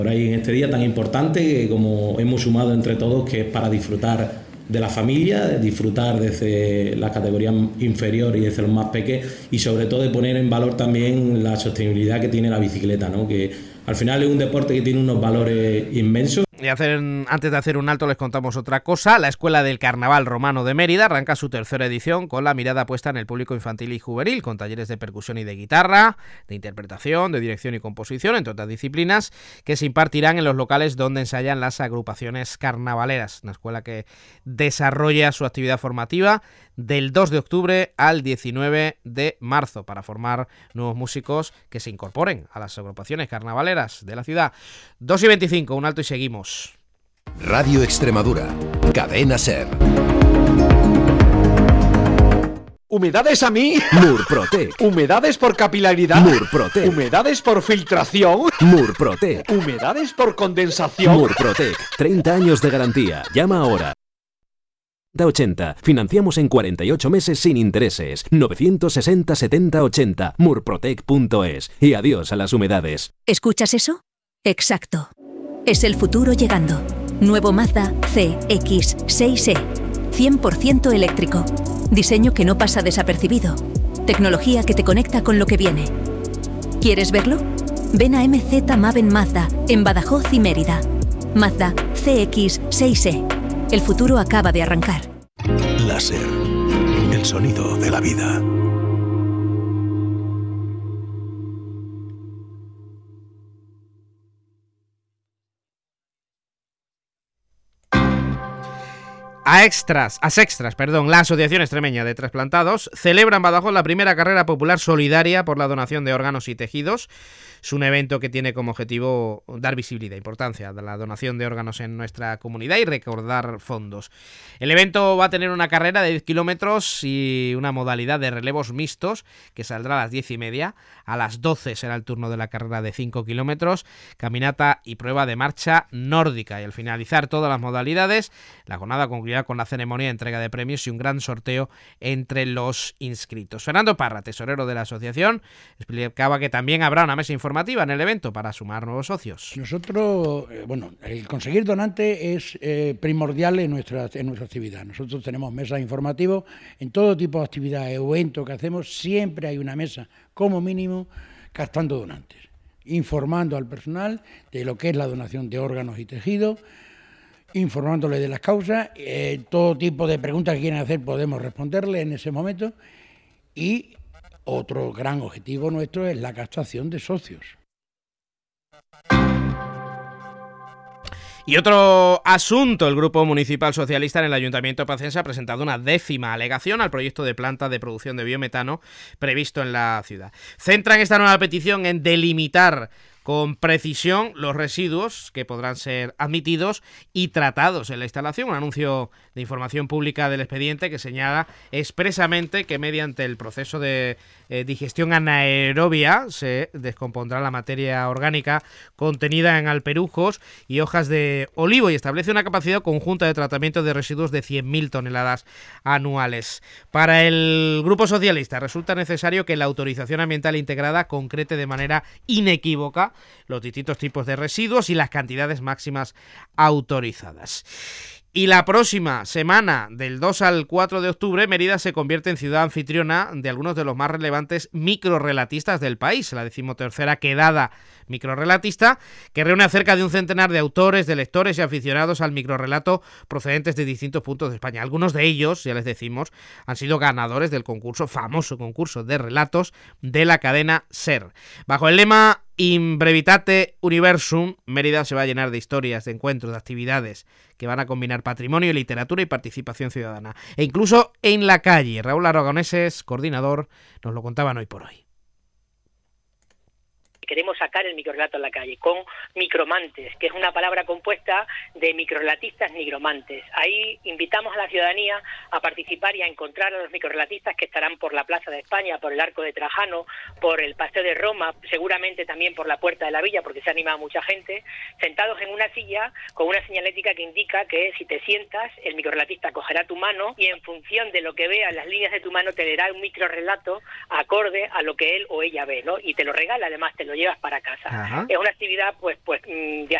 Por ahí en este día tan importante que como hemos sumado entre todos, que es para disfrutar de la familia, de disfrutar desde la categoría inferior y desde los más pequeños, y sobre todo de poner en valor también la sostenibilidad que tiene la bicicleta, ¿no? Que al final es un deporte que tiene unos valores inmensos. Y antes de hacer un alto les contamos otra cosa. La Escuela del Carnaval Romano de Mérida arranca su tercera edición con la mirada puesta en el público infantil y juvenil, con talleres de percusión y de guitarra, de interpretación, de dirección y composición, entre otras disciplinas, que se impartirán en los locales donde ensayan las agrupaciones carnavaleras. Una escuela que desarrolla su actividad formativa del 2 de octubre al 19 de marzo para formar nuevos músicos que se incorporen a las agrupaciones carnavaleras de la ciudad. 2:25, un alto y seguimos. Radio Extremadura, Cadena SER. ¿Humedades a mí? Murprotec. ¿Humedades por capilaridad? Murprotec. ¿Humedades por filtración? Murprotec. ¿Humedades por condensación? Murprotec, 30 años de garantía. Llama ahora. 80. Financiamos en 48 meses sin intereses. 960 70 80. Murprotec.es. Y adiós a las humedades. ¿Escuchas eso? Exacto. Es el futuro llegando. Nuevo Mazda CX-6e. 100% eléctrico. Diseño que no pasa desapercibido. Tecnología que te conecta con lo que viene. ¿Quieres verlo? Ven a MZ Maven Mazda en Badajoz y Mérida. Mazda CX-6e. El futuro acaba de arrancar. Láser. El sonido de la vida. ASEXTRAS, la Asociación Extremeña de Trasplantados, celebra en Badajoz la primera carrera popular solidaria por la donación de órganos y tejidos. Es un evento que tiene como objetivo dar visibilidad e importancia de la donación de órganos en nuestra comunidad y recordar fondos. El evento va a tener una carrera de 10 kilómetros y una modalidad de relevos mixtos que saldrá a las 10:30. A las 12 será el turno de la carrera de 5 kilómetros, caminata y prueba de marcha nórdica. Y al finalizar todas las modalidades, la jornada concluirá con la ceremonia de entrega de premios y un gran sorteo entre los inscritos. Fernando Parra, tesorero de la asociación, explicaba que también habrá una mesa informativa en el evento para sumar nuevos socios. Nosotros, el conseguir donantes es primordial en nuestra actividad. Nosotros tenemos mesas informativas en todo tipo de actividades o eventos que hacemos, siempre hay una mesa, como mínimo, captando donantes, informando al personal de lo que es la donación de órganos y tejidos, informándole de las causas, todo tipo de preguntas que quieren hacer podemos responderle en ese momento, y otro gran objetivo nuestro es la captación de socios. Y otro asunto, el Grupo Municipal Socialista en el Ayuntamiento Pacense ha presentado una 10ª alegación al proyecto de planta de producción de biometano previsto en la ciudad. Centran esta nueva petición en delimitar con precisión los residuos que podrán ser admitidos y tratados en la instalación. Un anuncio de información pública del expediente que señala expresamente que mediante el proceso de digestión anaerobia se descompondrá la materia orgánica contenida en alperujos y hojas de olivo y establece una capacidad conjunta de tratamiento de residuos de 100.000 toneladas anuales. Para el Grupo Socialista resulta necesario que la autorización ambiental integrada concrete de manera inequívoca los distintos tipos de residuos y las cantidades máximas autorizadas. Y la próxima semana, del 2 al 4 de octubre, Mérida se convierte en ciudad anfitriona de algunos de los más relevantes microrrelatistas del país, la 13ª quedada microrrelatista, que reúne a cerca de un centenar de autores, de lectores y aficionados al microrrelato procedentes de distintos puntos de España. Algunos de ellos, ya les decimos, han sido ganadores del famoso concurso de relatos de la cadena SER. Bajo el lema In Brevitate Universum, Mérida se va a llenar de historias, de encuentros, de actividades que van a combinar patrimonio, literatura y participación ciudadana. E incluso en la calle. Raúl Aragoneses, coordinador, nos lo contaban hoy por hoy. Queremos sacar el microrrelato a la calle con micromantes, que es una palabra compuesta de microrrelatistas nigromantes. Ahí invitamos a la ciudadanía a participar y a encontrar a los microrrelatistas que estarán por la Plaza de España, por el Arco de Trajano, por el Paseo de Roma, seguramente también por la Puerta de la Villa, porque se ha animado mucha gente, sentados en una silla con una señalética que indica que si te sientas, el microrrelatista cogerá tu mano y en función de lo que vea, las líneas de tu mano, te leerá un microrrelato acorde a lo que él o ella ve, ¿no? Y te lo regala, además te lo lleva llevas para casa. Ajá. Es una actividad pues de